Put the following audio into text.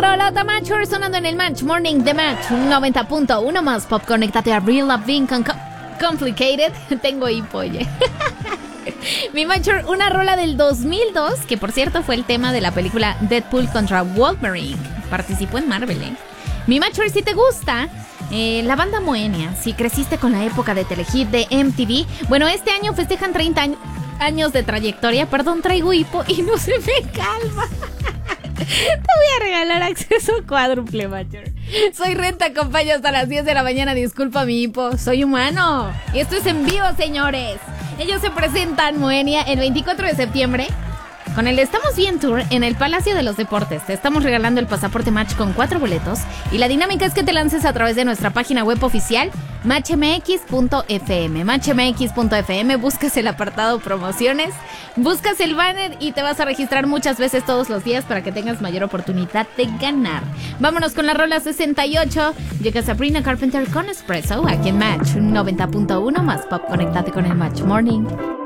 Rolota Mature sonando en el Match Morning de Match 90.1 más pop. Conéctate a Real Love Being Complicated. Tengo hipo, oye. Mi Mature, una rola del 2002, que por cierto fue el tema de la película Deadpool contra Wolverine. Participó en Marvel, Mi Mature, si te gusta la banda Moenia, si creciste con la época de Telehit de MTV, bueno, este año festejan 30 años de trayectoria. Perdón, traigo hipo y no se me calma. Te voy a regalar acceso cuádruple, Mature. Soy Renta, acompaño hasta las 10 de la mañana. Disculpa mi hipo, soy humano. Y esto es en vivo, señores. Ellos se presentan, Moenia, el 24 de septiembre con el Estamos Bien Tour en el Palacio de los Deportes. Te estamos regalando el pasaporte Match con 4 boletos. Y la dinámica es que te lances a través de nuestra página web oficial, matchmx.fm. Matchmx.fm, buscas el apartado promociones, buscas el banner y te vas a registrar muchas veces todos los días para que tengas mayor oportunidad de ganar. Vámonos con la rola 68. Llega Sabrina Carpenter con Espresso aquí en Match 90.1 más pop. Conéctate con el Match Morning.